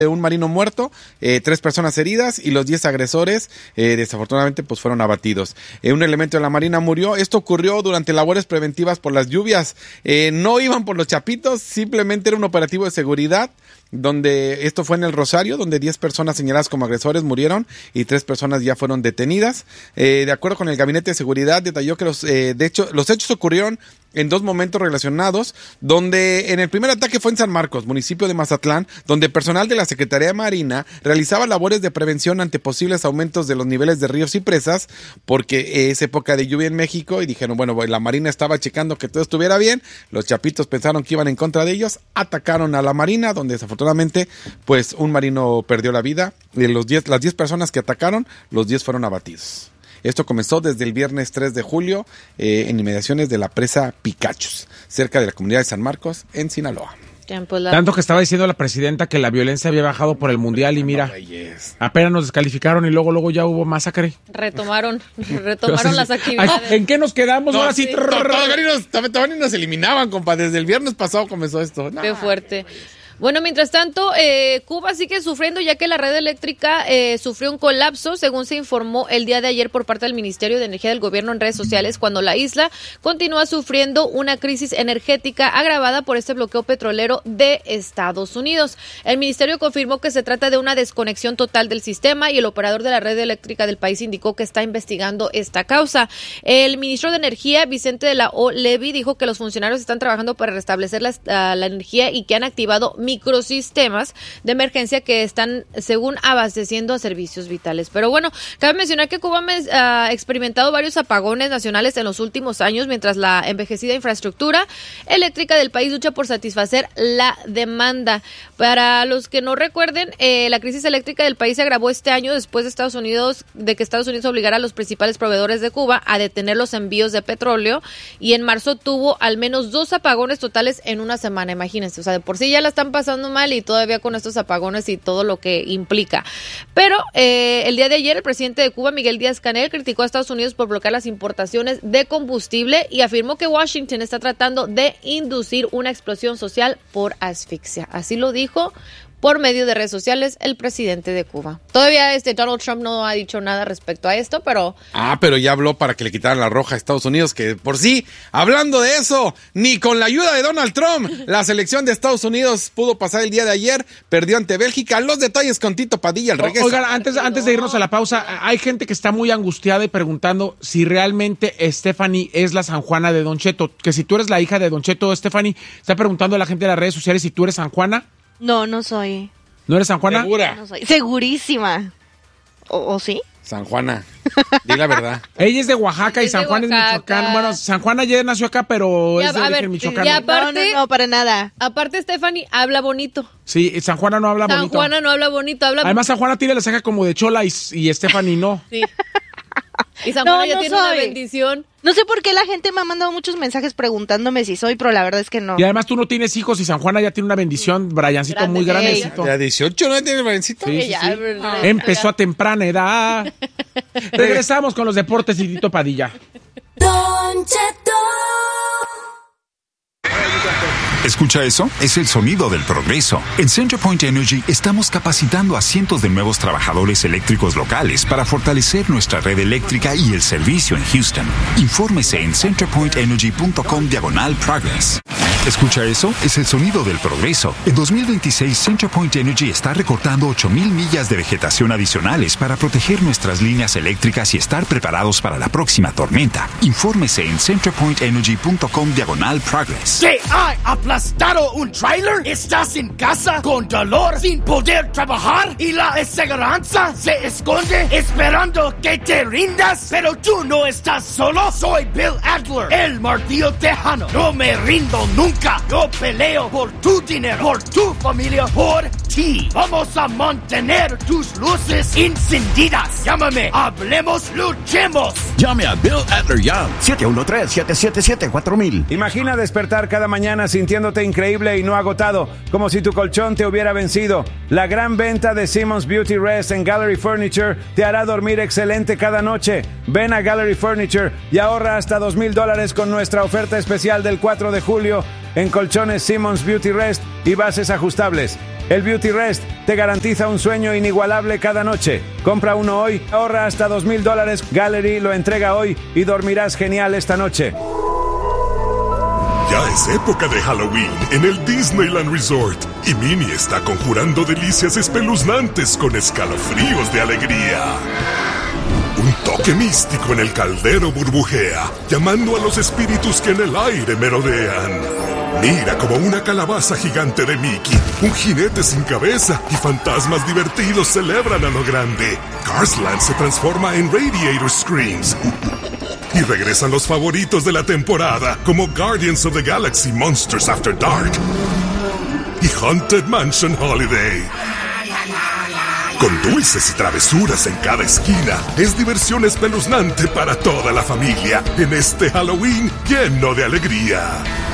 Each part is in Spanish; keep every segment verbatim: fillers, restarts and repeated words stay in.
un marino muerto, eh, tres personas heridas y los diez agresores eh, desafortunadamente pues fueron abatidos. Eh, un elemento de la Marina murió. Esto ocurrió durante labores preventivas por las lluvias. Eh, no iban por los chapitos, simplemente era un operativo de seguridad, donde esto fue en el Rosario, donde diez personas señaladas como agresores murieron y tres personas ya fueron detenidas. Eh, de acuerdo con el Gabinete de Seguridad, detalló que los, eh, de hecho, los hechos ocurrieron en dos momentos relacionados, donde en el primer ataque fue en San Marcos, municipio de Mazatlán, donde personal de la Secretaría de Marina realizaba labores de prevención ante posibles aumentos de los niveles de ríos y presas, porque es época de lluvia en México y dijeron, bueno, la Marina estaba checando que todo estuviera bien, los chapitos pensaron que iban en contra de ellos, atacaron a la Marina, donde desafortunadamente pues un marino perdió la vida, de los diez, las diez personas que atacaron, los diez fueron abatidos. Esto comenzó desde el viernes tres de julio eh, en inmediaciones de la presa Picachos, cerca de la comunidad de San Marcos, en Sinaloa. Tanto que estaba diciendo la presidenta que la violencia había bajado por el mundial y mira, apenas nos descalificaron y luego luego ya hubo masacre. Retomaron, retomaron las actividades. ¿En qué nos quedamos? No, Ahora sí. sí. Todavía nos eliminaban, compa. Desde el viernes pasado comenzó esto. Qué fuerte. Bueno, mientras tanto, eh, Cuba sigue sufriendo ya que la red eléctrica eh, sufrió un colapso, según se informó el día de ayer por parte del Ministerio de Energía del Gobierno en redes sociales, cuando la isla continúa sufriendo una crisis energética agravada por este bloqueo petrolero de Estados Unidos. El ministerio confirmó que se trata de una desconexión total del sistema y el operador de la red eléctrica del país indicó que está investigando esta causa. El ministro de Energía, Vicente de la O. Levy, dijo que los funcionarios están trabajando para restablecer la, uh, la energía y que han activado microsistemas de emergencia que están, según, abasteciendo a servicios vitales. Pero bueno, cabe mencionar que Cuba ha uh, experimentado varios apagones nacionales en los últimos años, mientras la envejecida infraestructura eléctrica del país lucha por satisfacer la demanda. Para los que no recuerden, eh, la crisis eléctrica del país se agravó este año después de Estados Unidos, de que Estados Unidos obligara a los principales proveedores de Cuba a detener los envíos de petróleo, y en marzo tuvo al menos dos apagones totales en una semana, imagínense. O sea, de por sí ya la están pasando pasando mal y todavía con estos apagones y todo lo que implica. Pero eh, el día de ayer el presidente de Cuba, Miguel Díaz-Canel, criticó a Estados Unidos por bloquear las importaciones de combustible y afirmó que Washington está tratando de inducir una explosión social por asfixia. Así lo dijo por medio de redes sociales el presidente de Cuba. Todavía este Donald Trump no ha dicho nada respecto a esto, pero... Ah, pero ya habló para que le quitaran la roja a Estados Unidos, que por sí, hablando de eso, ni con la ayuda de Donald Trump, la selección de Estados Unidos pudo pasar el día de ayer, perdió ante Bélgica. Los detalles con Tito Padilla, el regreso. Oigan, antes, antes de irnos a la pausa, hay gente que está muy angustiada y preguntando si realmente Stephanie es la San Juana de Don Cheto, que si tú eres la hija de Don Cheto, Stephanie, está preguntando a la gente de las redes sociales si tú eres San Juana. No, no soy. ¿No eres San Juana? ¿Segura? No soy. Segurísima. ¿O, o sí? San Juana. Di la verdad. Ella es de Oaxaca y Es San de Juan Oaxaca. es Michoacán. Bueno, San Juan ayer nació acá, pero Ya, es de a origen ver, michoacano. ya- aparte- no, no, no, para nada. Aparte, Stephanie habla bonito. Sí, San Juana no habla San bonito. Juana no habla bonito, habla... Además, San Juana tiene la ceja como de chola y, y Stephanie no. Sí. Y San No, Juana ya no tiene una soy. bendición. No sé por qué la gente me ha mandado muchos mensajes preguntándome si soy, pero la verdad es que no. Y además tú no tienes hijos y San Juana ya tiene una bendición, Briancito, Grande, muy ella. grandecito. ¿De dieciocho no tiene el Briancito? Sí, sí, Ya, sí. pero- Empezó a temprana edad. Regresamos con los deportes y Tito Padilla. Don Cheto. ¿Escucha eso? Es el sonido del progreso. En CenterPoint Energy estamos capacitando a cientos de nuevos trabajadores eléctricos locales para fortalecer nuestra red eléctrica y el servicio en Houston. Infórmese en centerpointenergy.com diagonal progress. ¿Escucha eso? Es el sonido del progreso. En dos mil veintiséis, CenterPoint Energy está recortando ocho mil millas de vegetación adicionales para proteger nuestras líneas eléctricas y estar preparados para la próxima tormenta. Infórmese en centerpointenergy.com diagonal progress. ¿Qué hay? ¿Aplastado un trailer? ¿Estás en casa con dolor sin poder trabajar? ¿Y la aseguranza se esconde esperando que te rindas? Pero tú no estás solo. Soy Bill Adler, el martillo tejano. No me rindo nunca. Yo peleo por tu dinero, por tu familia, por ti. Vamos a mantener tus luces encendidas. Llámame, hablemos, luchemos. Llame a Bill Adler Young, siete uno tres, siete siete siete, cuatro mil. Imagina despertar cada mañana sintiéndote increíble y no agotado, como si tu colchón te hubiera vencido. La gran venta de Simmons Beauty Rest en Gallery Furniture te hará dormir excelente cada noche. Ven a Gallery Furniture y ahorra hasta dos mil dólares con nuestra oferta especial del cuatro de julio en colchones Simmons Beauty Rest y bases ajustables. El Beauty Rest te garantiza un sueño inigualable cada noche. Compra uno hoy, ahorra hasta dos mil dólares. Gallery lo entrega hoy y dormirás genial esta noche. Ya es época de Halloween en el Disneyland Resort y Minnie está conjurando delicias espeluznantes con escalofríos de alegría. Un toque místico en el caldero burbujea, llamando a los espíritus que en el aire merodean. Mira como una calabaza gigante de Mickey, un jinete sin cabeza y fantasmas divertidos celebran a lo grande. Carsland se transforma en Radiator Screams. Y regresan los favoritos de la temporada, como Guardians of the Galaxy Monsters After Dark y Haunted Mansion Holiday. Con dulces y travesuras en cada esquina, es diversión espeluznante para toda la familia en este Halloween lleno de alegría.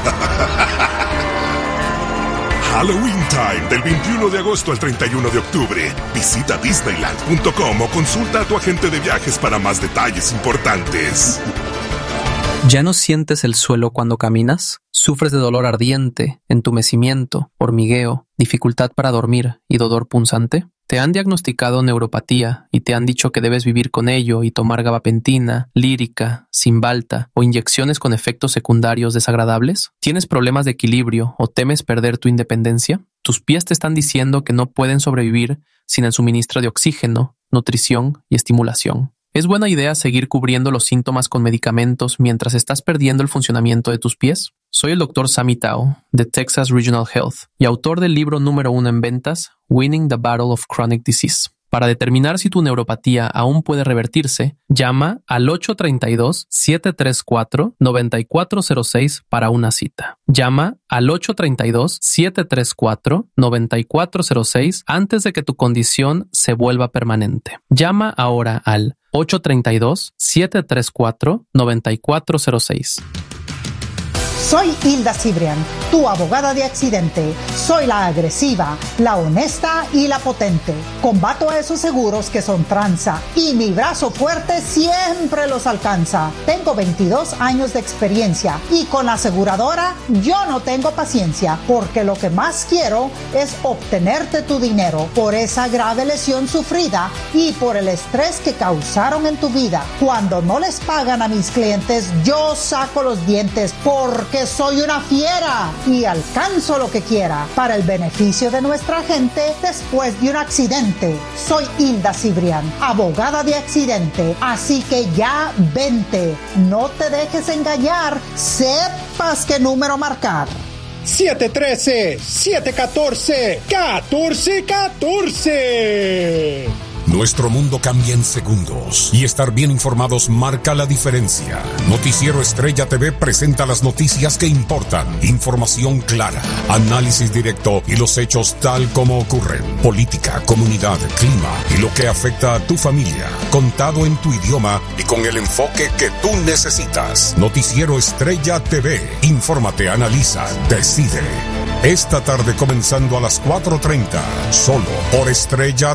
Halloween Time, del veintiuno de agosto al treinta y uno de octubre. Visita disneyland punto com o consulta a tu agente de viajes para más detalles importantes. ¿Ya no sientes el suelo cuando caminas? ¿Sufres de dolor ardiente, entumecimiento, hormigueo, dificultad para dormir y dolor punzante? ¿Te han diagnosticado neuropatía y te han dicho que debes vivir con ello y tomar gabapentina, lírica, Cymbalta o inyecciones con efectos secundarios desagradables? ¿Tienes problemas de equilibrio o temes perder tu independencia? ¿Tus pies te están diciendo que no pueden sobrevivir sin el suministro de oxígeno, nutrición y estimulación? ¿Es buena idea seguir cubriendo los síntomas con medicamentos mientras estás perdiendo el funcionamiento de tus pies? Soy el doctor Sammy Tao, de Texas Regional Health, y autor del libro número uno en ventas, Winning the Battle of Chronic Disease. Para determinar si tu neuropatía aún puede revertirse, llama al ocho tres dos, siete tres cuatro, nueve cuatro cero seis para una cita. Llama al ocho tres dos, siete tres cuatro, nueve cuatro cero seis antes de que tu condición se vuelva permanente. Llama ahora al ocho tres dos, siete tres cuatro, nueve cuatro cero seis. Soy Hilda Cibrián, tu abogada de accidente. Soy la agresiva, la honesta y la potente. Combato a esos seguros que son tranza y mi brazo fuerte siempre los alcanza. Tengo veintidós años de experiencia y con la aseguradora yo no tengo paciencia, porque lo que más quiero es obtenerte tu dinero por esa grave lesión sufrida y por el estrés que causaron en tu vida. Cuando no les pagan a mis clientes, yo saco los dientes porque soy una fiera y alcanzo lo que quiera para el beneficio de nuestra gente después de un accidente. Soy Hilda Cibrián, abogada de accidente, así que ya vente, no te dejes engañar, sepas qué número marcar. siete uno tres, siete uno cuatro, uno cuatro uno cuatro. Nuestro mundo cambia en segundos y estar bien informados marca la diferencia. Noticiero Estrella T V presenta las noticias que importan, información clara, análisis directo y los hechos tal como ocurren. Política, comunidad, clima y lo que afecta a tu familia, contado en tu idioma y con el enfoque que tú necesitas. Noticiero Estrella T V. Infórmate, analiza, decide. Esta tarde comenzando a las cuatro treinta, solo por Estrella